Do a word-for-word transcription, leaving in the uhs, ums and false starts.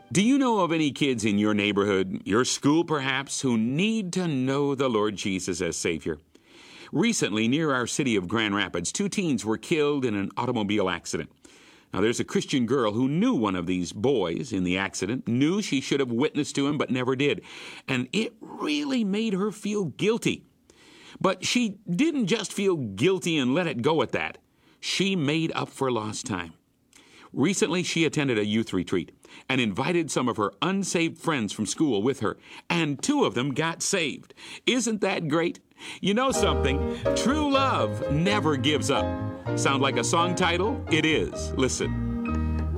Do you know of any kids in your neighborhood, your school perhaps, who need to know the Lord Jesus as Savior? Recently, near our city of Grand Rapids, two teens were killed in an automobile accident. Now, there's a Christian girl who knew one of these boys in the accident, knew she should have witnessed to him, but never did. And it really made her feel guilty. But she didn't just feel guilty and let it go at that. She made up for lost time. Recently, she attended a youth retreat and invited some of her unsaved friends from school with her, and two of them got saved. Isn't that great? You know something? True love never gives up. Sound like a song title? It is. Listen.